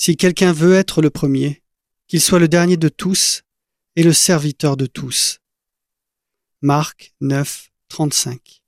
Si quelqu'un veut être le premier, qu'il soit le dernier de tous et le serviteur de tous. Marc 9, 35.